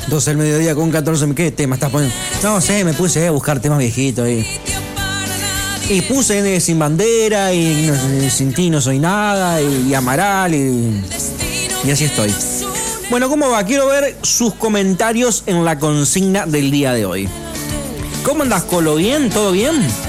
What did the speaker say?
12 del mediodía con 14, ¿qué tema estás poniendo? No sé, me puse a buscar temas viejitos ahí. Y puse Sin Bandera, y Sin ti no soy nada, y Amaral, y así estoy. Bueno, ¿cómo va? Quiero ver sus comentarios en la consigna del día de hoy. ¿Cómo andás, Colo? ¿Bien? ¿Todo bien?